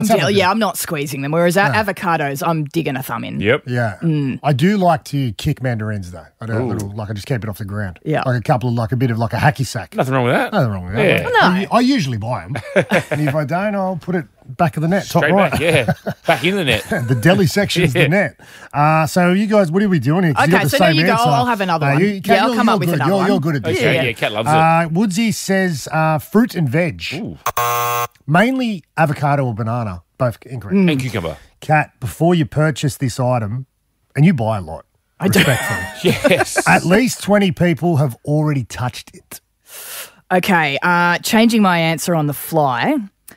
I'm not squeezing them. Whereas avocados, I'm digging a thumb in. Yep. Yeah. I do like to kick mandarins though. I do I just keep it off the ground. Yeah. Like a bit of like a hacky sack. Nothing wrong with that. Nothing wrong with that. Yeah. No. I usually buy them. And if I don't, I'll put it back of the net, top Straight right. back, yeah. Back in the net. The deli section's the net. So you guys, what are we doing here? 'Cause you Okay, got the so now same you go. answer. I'll have another one. I'll come up with another one. You're good at this. Yeah, Kat loves it. Woodsy says fruit and veg. Ooh. Mainly avocado or banana. Both incorrect. And cucumber. Kat, before you purchase this item, and you buy a lot, I do. respectfully, Yes. at least 20 people have already touched it. Okay, changing my answer on the fly.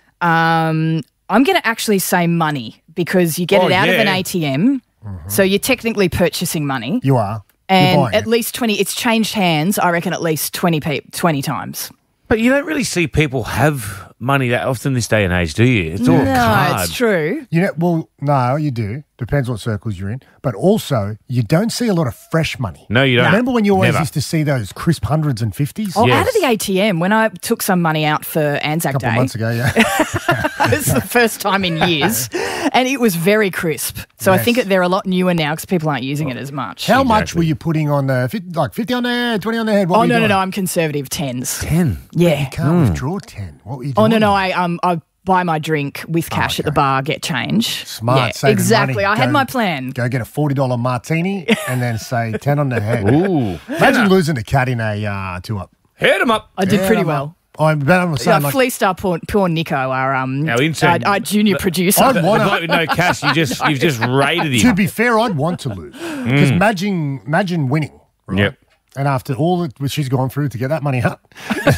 I'm going to actually say money because you get it out of an ATM, so you're technically purchasing money. You are. And You're buying at it. least 20, it's changed hands, I reckon, at least 20 times. But you don't really see people have money that often this day and age, do you? It's all No, card. it's true. Well, no, you do. Depends what circles you're in. But also, you don't see a lot of fresh money. No, you don't. Remember when you always Never. used to see those crisp hundreds and fifties? Oh, Yes. out of the ATM, when I took some money out for Anzac A couple Day. of months ago, yeah. It's the first time in years, and it was very crisp. So I think Yes. they're a lot newer now because people aren't using it as much. How much were you putting on the, 50 on the head, 20 on the head? What Oh, were you no, doing? I'm conservative 10s. 10. Yeah. You can't withdraw 10. What were you Oh, doing? no, I buy my drink with cash at the bar, get change. Smart, Yeah, saving exactly. money. I had Go- my plan. Go get a $40 martini and then say 10 on the head. Ooh. Imagine losing to Cat in a 2-up. Hit him up. I did Yeah, pretty I'm well. I'm saying, I like, fleeced our poor Nico, our intern. our junior producer. I'd The want bloke to, with no cash, you've just raided to him. be fair, I'd want to lose. Because imagine winning. Right? Yep. And after all that she's gone through to get that money out.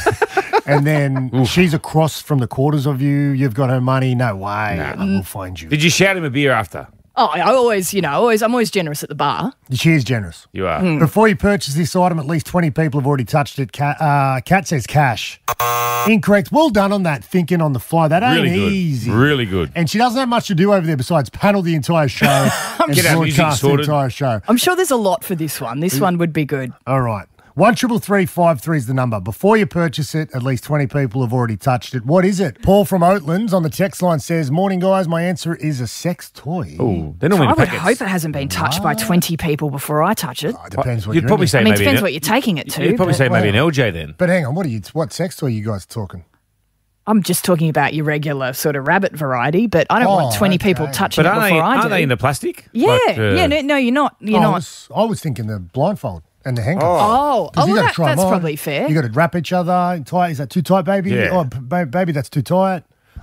And then she's across from the quarters of you. You've got her money. No way. I will find you. Did you shout him a beer after? Oh, I'm always generous at the bar. She is generous. You are. Before you purchase this item, at least 20 people have already touched it. Kat says cash. Incorrect. Well done on that, thinking on the fly. That ain't Really good. easy. Really good. And she doesn't have much to do over there besides panel the entire show and Get our music broadcast the sorted. entire show. I'm sure there's a lot for this one. This one would be good. All right. 13353 is the number. Before you purchase it, at least 20 people have already touched it. What is it? Paul from Oatlands on the text line says, "Morning, guys. My answer is a sex toy." Oh, they're not I in would packets. hope it hasn't been touched by 20 people before I touch it. It depends what You'd you're probably into. say I mean, it maybe depends an- what you're taking it to. You'd probably but say maybe an LJ then. But hang on, what sex toy are you guys talking? I'm just talking about your regular sort of rabbit variety, but I don't want 20 people okay. touching But it before I do. aren't they in the plastic? Yeah, Like, no, you're not. You're not. I was thinking the blindfold and the handcuff. Oh, 'Cause you well, gotta try 'em that's on. probably fair. You got to wrap each other tight. Is that too tight, baby? Yeah. Oh, baby, that's too tight.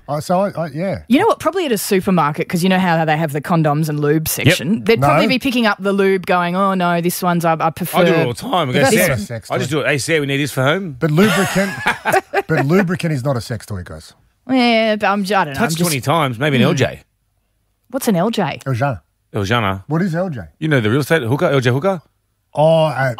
Yeah. You know what? Probably at a supermarket, because you know how they have the condoms and lube section. They'd No. probably be picking up the lube going, oh, no, this one's I prefer. I do it all the time. I go, But that's Sarah, not a sex I just toy. do it. Hey, Sarah, we need this for home. But lubricant is not a sex toy, guys. Yeah, but I don't know. Touch 20 times, maybe an LJ. What's an LJ? Eljana. Eljana. What is LJ? You know the real estate hooker, LJ hooker? Oh, okay.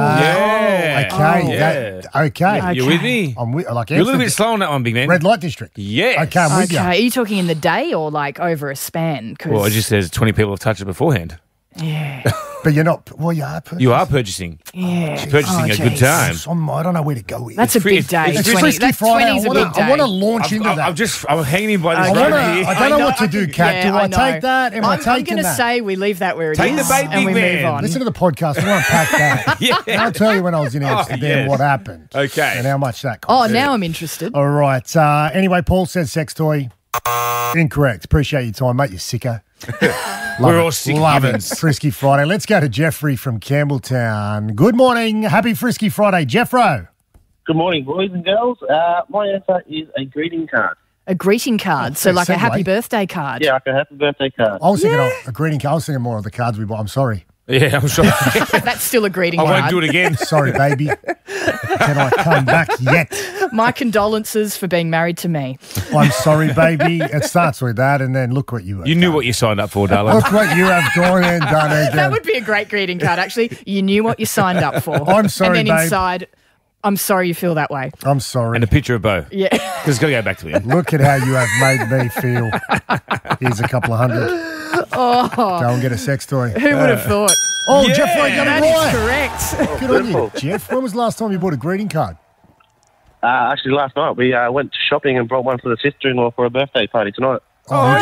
Yeah. Okay. Okay. You with me? I'm with, like, You're a little bit slow on that one, big man. Red light district. Yes. Okay, I'm with Okay, you. are you talking in the day or like over a span? 'Cause- Well, it just says 20 people have touched it beforehand. yeah, But you're not. Well, you are. You are purchasing. yeah. Purchasing a good jeez. time. I don't know where to go with That's it. a big It's day. It's 20. Frisky That's Friday. 20 is a big day. I want to launch into that. I'm hanging in by this Okay. rope I here. don't know what to do, Kat. Yeah, Do I know. take that? Am I I'm taking going to that? say we leave that where it is, Take the bait, and we big move man. on. Listen to the podcast. We'll unpack that. Yeah. And I'll tell you when I was in Amsterdam yes. what happened. Okay. And how much that Oh, cost. now I'm interested. All right. Anyway, Paul says sex toy. Incorrect. Appreciate your time, mate. You sicko. We're all sick Love humans. it. Frisky Friday. Let's go to Jeffrey from Campbelltown. Good morning. Happy Frisky Friday. Jeffro. Good morning, boys and girls. My answer is a greeting card. A greeting card, so fair like a segue. happy birthday card. Yeah, like a happy birthday card. I was thinking of a greeting card. I was thinking more of the cards we bought. I'm sorry. Yeah, I'm sure. That's still a greeting I card. won't do it again. Sorry, baby. Can I come back yet? My condolences for being married to me. I'm sorry, baby. It starts with that, and then look what you have You knew done. what you signed up for, darling. Look what you have gone and done again. That would be a great greeting card, actually. You knew what you signed up for. I'm sorry, And then babe. inside, I'm sorry you feel that way. I'm sorry. And a picture of Bo. Yeah. Because it's got to go back to him. Look at how you have made me feel. Here's a couple of $100. Go and get a sex toy. Who would have thought? Oh, Yeah, Jeff, I got That it is right. correct. Good on you, Jeff. When was the last time you bought a greeting card? Actually, last night we went shopping and brought one for the sister-in-law for a birthday party tonight. Oh,